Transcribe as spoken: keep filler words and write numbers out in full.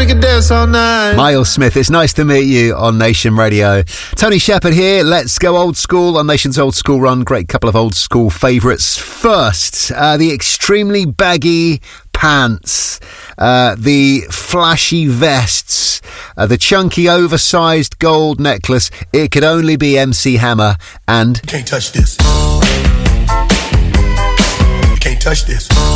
we could dance all night. Miles Smith, it's nice to meet you on Nation Radio. Tony Shepherd here. Let's go old school on Nation's Old School Run. Great couple of old school favourites. First, uh, the extremely baggy pants, uh, the flashy vests, uh, the chunky oversized gold necklace. It could only be M C Hammer and... You can't touch this. You can't touch this.